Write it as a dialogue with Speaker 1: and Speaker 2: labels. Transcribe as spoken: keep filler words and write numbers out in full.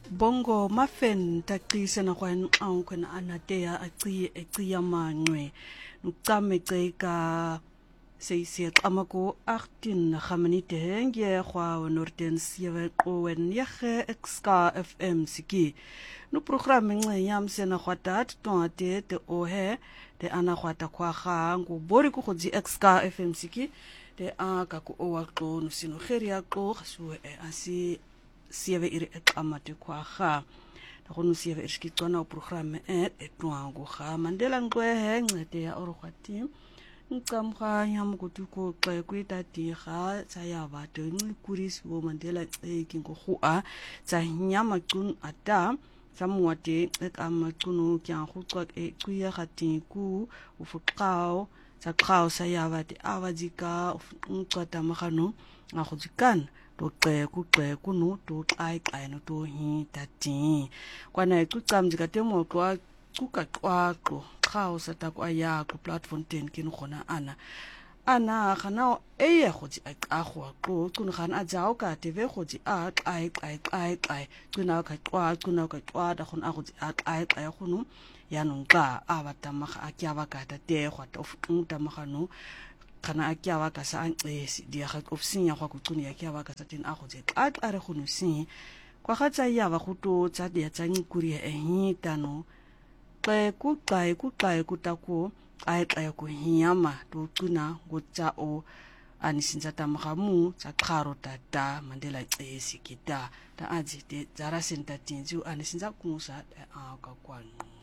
Speaker 1: Bongo mafen taqisa na kwan ang kun anatea aqi eqiya manqwe nuqame qeka seyse qamako achttien khamanite nge khwa norten siwe qowen yahe xka fm siki nu program nxe yam sena khwatat tonate te ohe te ana khwata kwa kha ngo bori ku khodi xka fm siki te a ka ku owaqo no sino kheria qo khsuwe asi sieve iri eqamate kwa kha tagono sieve irskitsona program e etwango kha mandela ngwe he ncede ya orokwatim ncamkha nyamukutuko xe kwitati kha tsaya batho nkurisi wo mandela xeki ngokhua tsa nyama qun ata samwate ekamaqunu kya khuqwa eqiya khati ku ufuqao tsa qao sayabate awajika uncwata makhano ngakhujikana to xe ku xe kunu to xai xai no to hi tati kwana icamjika katemo kwa kuka kwaqo khao sata kwa ya ku platform ten kin khona ana ana khana eye khoti aqakhwa qo kun khan ajao ka tv khoti a xai xai xai xai kuna ka qwa kuna ka qwa da khona khoti a xai xai khunu yanonqa abatama akyaba ka tate khwata ufuta makhano kana akyawa ka sa anqesi dia ga ofisinya kwa kucuni yakyawa ka satin a goje xa xa re khunu si kwa khatsa ya ba khuto tsa dia tsa nkuri e hitano xe ku xai ku xai ku taku ai xa ku hiyama to tuna ngotsa o anisinza tamgamu tsa kharo tata mandela xesi kita ta aji te zara senta tinju anisinza kunsa a ka kwanu